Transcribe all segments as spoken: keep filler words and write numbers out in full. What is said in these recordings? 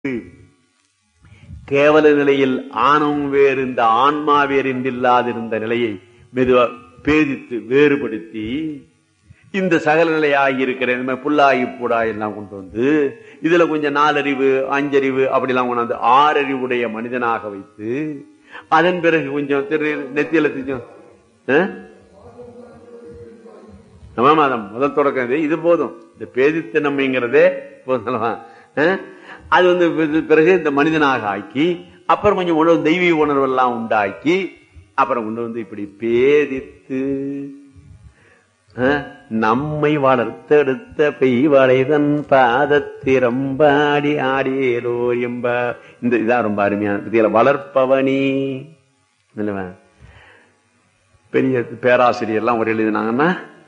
கேவல நிலையில் ஆணவம் வேறு இந்த ஆன்மா வேறு என்றில்லாதிருந்த நிலையை மெதுவா பேதித்து வேறுபடுத்தி இந்த சகல நிலையாகி இருக்கிற புல்லாகி பூடாய் எல்லாம் கொண்டு வந்து இதுல கொஞ்சம் நாலறிவு அஞ்சறிவு அப்படிலாம் கொண்டாந்து ஆறறிவுடைய மனிதனாக வைத்து அதன் பிறகு கொஞ்சம் திரு நெத்தியில திச்சம் மாதம் முதல் தொடக்கம் இது போதும். இந்த பேதித்து நம்மங்கிறதே போதும். அது வந்து பிறகு இந்த மனிதனாக ஆக்கி அப்புறம் கொஞ்சம் உணர்வு தெய்வீக உணர்வு எல்லாம் உண்டாக்கி அப்புறம் கொண்டு வந்து இப்படி பேதித்து நம்மை வளர்த்தெடுத்த பெய்வளைதன் பாதத்திரம்பாடி ஆடியேலோ என்ப இந்த இதான் ரொம்ப அருமையான இதுல வளர்ப்பவனி பெரிய பேராசிரியர் எல்லாம் ஒரு எழுதினாங்கன்னா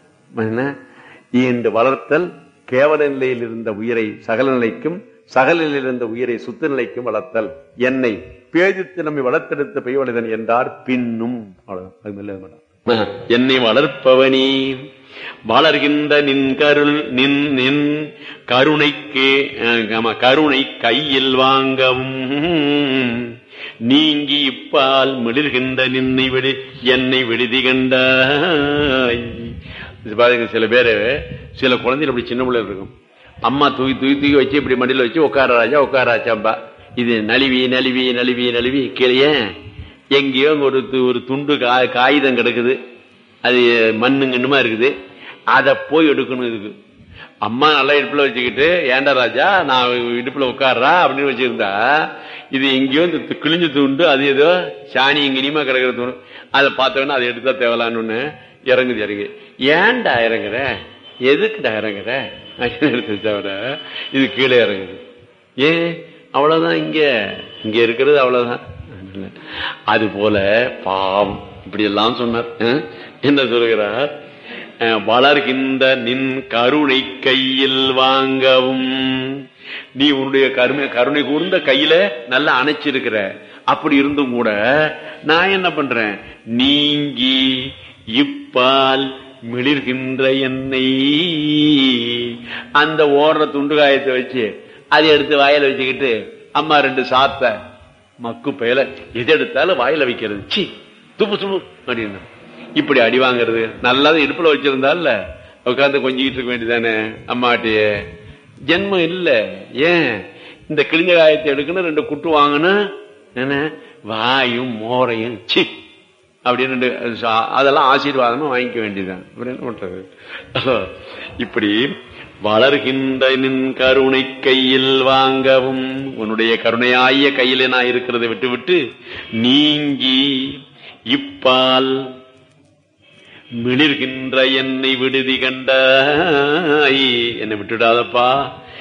இந்த வளர்த்தல் கேவல நிலையில் இருந்த உயிரை சகல நிலைக்கும் சகல நிலையில் இருந்த உயிரை சுத்த நிலைக்கும் வளர்த்தல் என்னை பேதித்து நம்மை வளர்த்தெடுத்த பெய்வளைதன் என்றார் பின்னும் என்னை வளர்ப்பவனி வளர்கின்ற நின் கருள் நின் நின் கருணைக்கு கருணை கையில் வாங்கவும் நீங்கி இப்பால் மிளிர்கின்ற நின்னை விடு என்னை விடுதி கண்டாய். சில பேரு சில குழந்தைகள் அப்படி சின்ன பிள்ளை இருக்கும், அம்மா தூக்கி தூக்கி தூக்கி வச்சு இப்படி மடியில வச்சு உட்கார ராஜா உட்கார ராஜாம்பா. இது நழுவி நழுவி நழுவி நழுவி கீழே எங்கேயோ ஒரு ஒரு துண்டு காகிதம் கிடக்குது, அது மண்ணுங்கன்னுமா இருக்குது, அதை போய் எடுக்கணும். இதுக்கு அம்மா நல்லா இடுப்புல வச்சுக்கிட்டு ஏண்டா ராஜா நான் இடுப்புல உட்கார்றா அப்படின்னு வச்சிருந்தா இது எங்கேயோ இந்த கிழிஞ்சு தூண்டு அது ஏதோ சாணி இங்கினியமா கிடக்கிற தூண்டு, அதை பார்த்தோன்னா அதை எடுத்தா தேவலான்னு இறங்குது. இறங்கு ஏன்டா இறங்குற எதுக்குடா இறங்குற தவிர இது கீழே இறங்குது. ஏன் அவ்வளவுதான், இங்க இங்க இருக்கிறது அவ்வளவுதான். அது போல பாவம் இப்படி எல்லாம் சொன்னார். என்ன சொல்கிறார்? வளர்கின்ற நின் கருணை கையில் வாங்கவும் நீ உன்னுடைய கருணை கருணை கூர்ந்த கையில நல்லா அணைச்சிருக்கிற. அப்படி இருந்தும் கூட நான் என்ன பண்றேன், நீங்கி இப்பால் மிளிர்கின்ற என்னை அந்த ஓடுற துண்டு காயத்தை வச்சு அதை எடுத்து வாயில வச்சுக்கிட்டு அம்மா ரெண்டு சாத்த மக்கு பயல எது எடுத்தாலும் வாயில வைக்கிறது, சி துப்பு துப்பு அப்படின்னு இப்படி அடி வாங்கிறது. நல்லாத இடுப்புல வச்சிருந்தால உட்காந்து கொஞ்சிக்கிட்டு இருக்க வேண்டியதானே அம்மாட்டிய. ஜென்மம் இல்ல. ஏன் இந்த கிழிஞ்ச காயத்தை எடுக்கணும், ரெண்டு குட்டு வாங்கணும், என்ன வாயும் மோரையும் சி அப்படின்னு அதெல்லாம் ஆசீர்வாதமா வாங்கிக்க வேண்டியதுதான். என்ன பண்றது? இப்படி வளர்கின்ற நின் கருணை கையில் வாங்கவும் உன்னுடைய கருணையாய கையில நான் இருக்கிறதை விட்டு விட்டு நீங்கி இப்பால் மிளிர்கின்ற என்னை விடுதி கண்டாய், என்னை விட்டுடாதப்பா,